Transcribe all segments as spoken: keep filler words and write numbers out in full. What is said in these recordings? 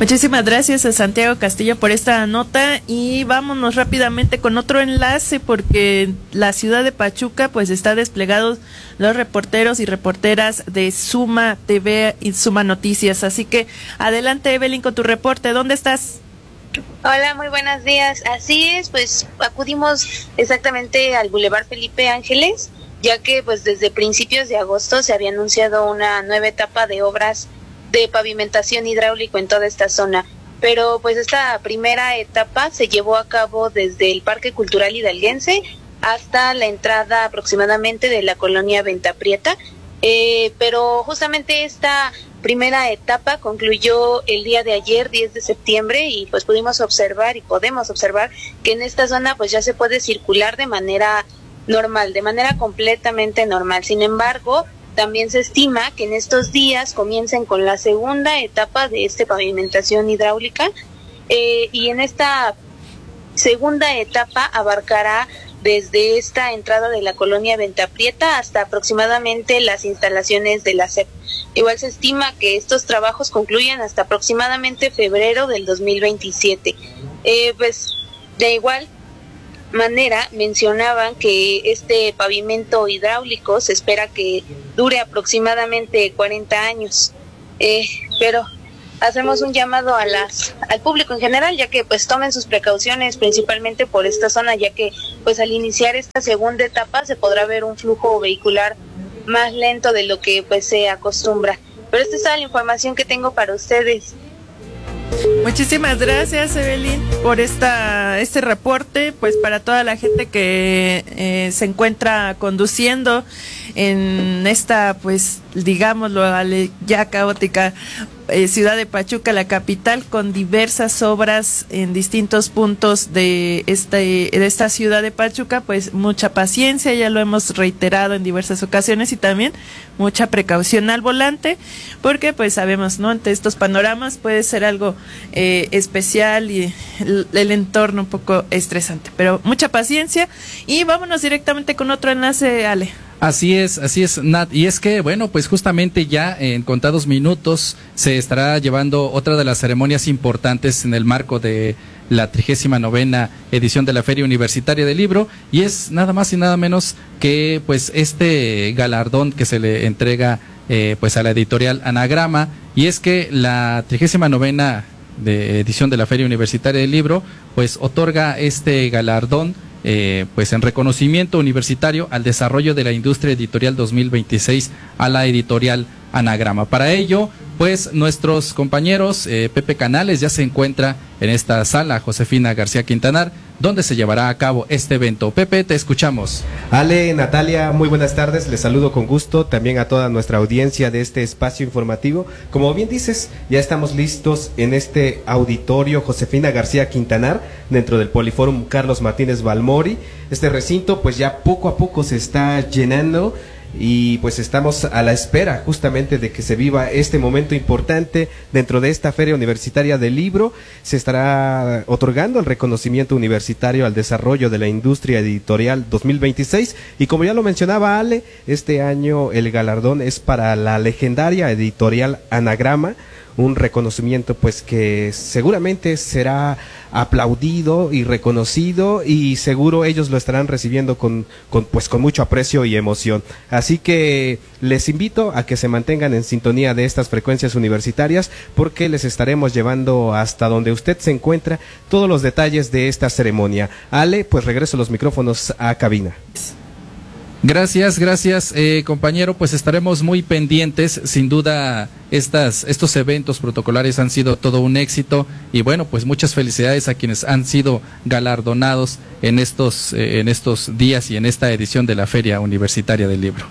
Muchísimas gracias a Santiago Castillo por esta nota y vámonos rápidamente con otro enlace porque la ciudad de Pachuca pues está desplegados los reporteros y reporteras de Suma T V y Suma Noticias. Así que adelante, Evelyn, con tu reporte. ¿Dónde estás? Hola, muy buenos días. Así es, pues acudimos exactamente al Boulevard Felipe Ángeles, ya que pues desde principios de agosto se había anunciado una nueva etapa de obras de pavimentación hidráulico en toda esta zona, pero pues esta primera etapa se llevó a cabo desde el Parque Cultural Hidalguense hasta la entrada aproximadamente de la colonia Venta Prieta, eh, pero justamente esta primera etapa concluyó el día de ayer, diez de septiembre, y pues pudimos observar y podemos observar que en esta zona pues ya se puede circular de manera normal, de manera completamente normal. Sin embargo, también se estima que en estos días comiencen con la segunda etapa de esta pavimentación hidráulica, eh, y en esta segunda etapa abarcará desde esta entrada de la colonia Venta Prieta hasta aproximadamente las instalaciones de la S E P. Igual se estima que estos trabajos concluyan hasta aproximadamente febrero del dos mil veintisiete. Eh, pues de igual manera mencionaban que este pavimento hidráulico se espera que dure aproximadamente cuarenta años, eh, pero hacemos un llamado a las al público en general, ya que pues tomen sus precauciones principalmente por esta zona, ya que pues al iniciar esta segunda etapa se podrá ver un flujo vehicular más lento de lo que pues se acostumbra. Pero esta es toda la información que tengo para ustedes. Muchísimas gracias, Evelyn, por esta este reporte, pues para toda la gente que eh, se encuentra conduciendo en esta, pues digámoslo, ya caótica eh, ciudad de Pachuca, la capital, con diversas obras en distintos puntos de este de esta ciudad de Pachuca. Pues mucha paciencia, ya lo hemos reiterado en diversas ocasiones, y también mucha precaución al volante, porque pues sabemos, ¿no?, ante estos panoramas puede ser algo eh, especial y el, el entorno un poco estresante, pero mucha paciencia. Y vámonos directamente con otro enlace, Ale. Así es, así es, Nat. Y es que, bueno, pues justamente ya en contados minutos se estará llevando otra de las ceremonias importantes en el marco de la trigésima novena edición de la Feria Universitaria del Libro, y es nada más y nada menos que pues este galardón que se le entrega eh, pues a la editorial Anagrama. Y es que la trigésima novena de edición de la Feria Universitaria del Libro pues otorga este galardón Eh, pues en reconocimiento universitario al desarrollo de la industria editorial dos mil veintiséis a la editorial Anagrama. Para ello, pues nuestros compañeros eh, Pepe Canales ya se encuentra en esta sala Josefina García Quintanar, donde se llevará a cabo este evento. Pepe, te escuchamos. Ale, Natalia, muy buenas tardes, les saludo con gusto, también a toda nuestra audiencia de este espacio informativo. Como bien dices, ya estamos listos en este auditorio Josefina García Quintanar, dentro del Poliforum Carlos Martínez Balmori. Este recinto pues ya poco a poco se está llenando, y pues estamos a la espera justamente de que se viva este momento importante dentro de esta Feria Universitaria del Libro. Se estará otorgando el reconocimiento universitario al desarrollo de la industria editorial dos mil veintiséis, y como ya lo mencionaba Ale, este año el galardón es para la legendaria editorial Anagrama, un reconocimiento pues que seguramente será aplaudido y reconocido, y seguro ellos lo estarán recibiendo con, con pues con mucho aprecio y emoción. Así que les invito a que se mantengan en sintonía de estas frecuencias universitarias, porque les estaremos llevando hasta donde usted se encuentra todos los detalles de esta ceremonia. Ale, pues regreso los micrófonos a cabina. Gracias, gracias, eh, compañero. Pues estaremos muy pendientes. Sin duda, estas, estos eventos protocolares han sido todo un éxito, y bueno, pues muchas felicidades a quienes han sido galardonados en estos, eh, en estos días y en esta edición de la Feria Universitaria del Libro.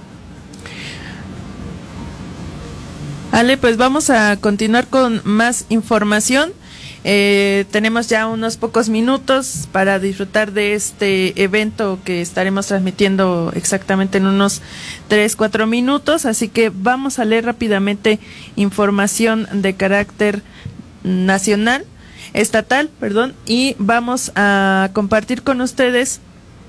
Ale, pues vamos a continuar con más información. Eh, tenemos ya unos pocos minutos para disfrutar de este evento que estaremos transmitiendo exactamente en unos tres, cuatro minutos, así que vamos a leer rápidamente información de carácter nacional, estatal, perdón, y vamos a compartir con ustedes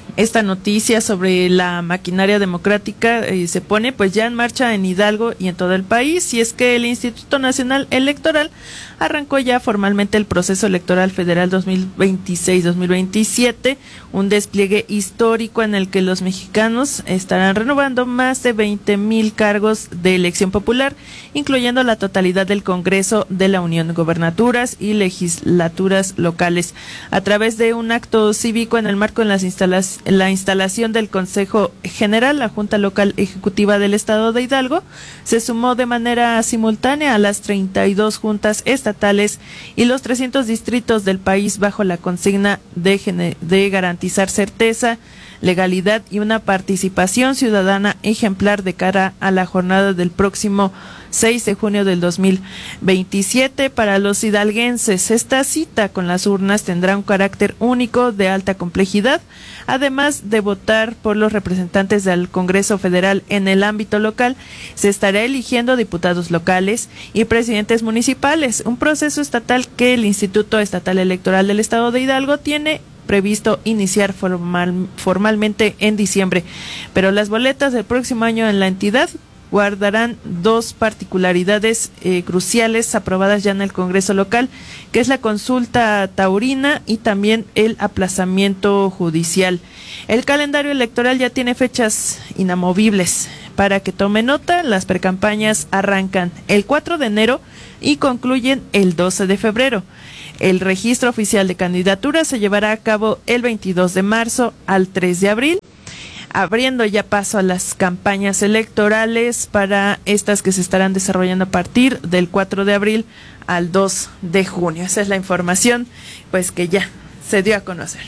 esta noticia sobre la maquinaria democrática eh, se pone pues ya en marcha en Hidalgo y en todo el país, y es que el Instituto Nacional Electoral arrancó ya formalmente el proceso electoral federal dos mil veintiséis dos mil veintisiete, un despliegue histórico en el que los mexicanos estarán renovando más de veinte mil cargos de elección popular, incluyendo la totalidad del Congreso de la Unión, gobernaturas y legislaturas locales, a través de un acto cívico en el marco de las instalaciones la instalación del Consejo General. La Junta Local Ejecutiva del Estado de Hidalgo se sumó de manera simultánea a las treinta y dos juntas estatales y los trescientos distritos del país bajo la consigna de, de garantizar certeza, legalidad y una participación ciudadana ejemplar de cara a la jornada del próximo seis de junio del dos mil veintisiete. Para los hidalguenses, esta cita con las urnas tendrá un carácter único de alta complejidad, además de votar por los representantes del Congreso Federal en el ámbito local. Se estará eligiendo diputados locales y presidentes municipales, un proceso estatal que el Instituto Estatal Electoral del Estado de Hidalgo tiene previsto iniciar formal, formalmente en diciembre, pero las boletas del próximo año en la entidad guardarán dos particularidades eh, cruciales aprobadas ya en el Congreso local, que es la consulta taurina y también el aplazamiento judicial. El calendario electoral ya tiene fechas inamovibles. Para que tome nota, las precampañas arrancan el cuatro de enero y concluyen el doce de febrero. El registro oficial de candidaturas se llevará a cabo el veintidós de marzo al tres de abril, abriendo ya paso a las campañas electorales para estas que se estarán desarrollando a partir del cuatro de abril al dos de junio. Esa es la información pues que ya se dio a conocer.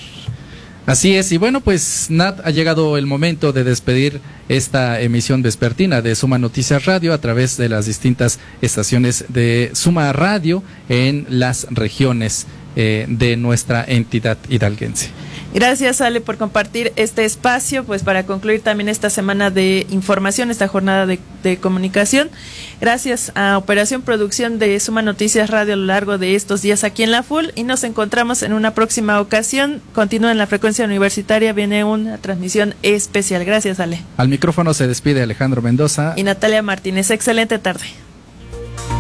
Así es, y bueno, pues Nat, ha llegado el momento de despedir esta emisión vespertina de Suma Noticias Radio a través de las distintas estaciones de Suma Radio en las regiones eh, de nuestra entidad hidalguense. Gracias, Ale, por compartir este espacio, pues para concluir también esta semana de información, esta jornada de, de comunicación. Gracias a Operación Producción de Suma Noticias Radio a lo largo de estos días aquí en la Full, y nos encontramos en una próxima ocasión. Continúa en la frecuencia universitaria, viene una transmisión especial. Gracias, Ale. Al micrófono se despide Alejandro Mendoza y Natalia Martínez. Excelente tarde.